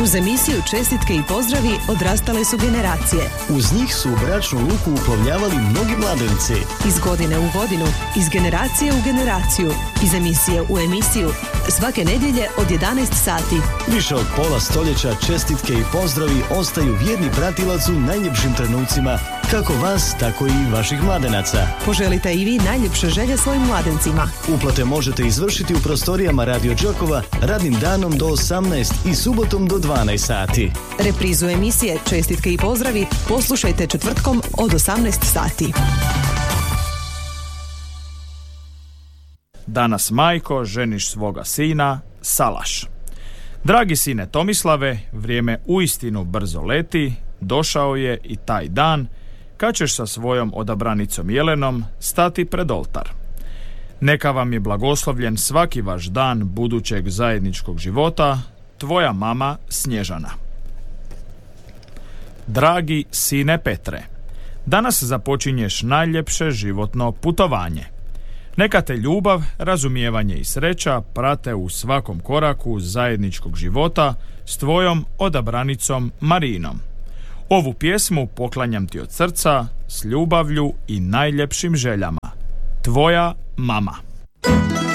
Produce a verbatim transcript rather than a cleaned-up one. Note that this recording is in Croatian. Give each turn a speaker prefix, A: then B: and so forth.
A: Uz emisiju Čestitke i pozdravi odrastale su generacije.
B: Uz njih su u bračnu luku uplovljavali mnogi mladenici.
A: Iz godine u godinu, iz generacije u generaciju, iz emisije u emisiju, svake nedjelje od jedanaest sati.
B: Više od pola stoljeća čestitke i pozdravi ostaju vjerni pratilac u najljepšim trenucima, kako vas, tako i vaših mladenaca.
A: Poželite i vi najljepše želje svojim mladencima.
B: Uplate možete izvršiti u prostorijama Radio Đakova radnim danom do osamnaest i subotom do dvanaest sati.
A: Reprizu emisije Čestitke i pozdravi poslušajte četvrtkom od osamnaest sati.
C: Danas, majko, ženiš svoga sina, Salaš. Dragi sine Tomislave, vrijeme uistinu brzo leti, došao je i taj dan kad ćeš sa svojom odabranicom Jelenom stati pred oltar. Neka vam je blagoslovljen svaki vaš dan budućeg zajedničkog života, tvoja mama Snježana. Dragi sine Petre, danas započinješ najljepše životno putovanje. Neka te ljubav, razumijevanje i sreća prate u svakom koraku zajedničkog života s tvojom odabranicom Marinom. Ovu pjesmu poklanjam ti od srca s ljubavlju i najljepšim željama. Tvoja mama.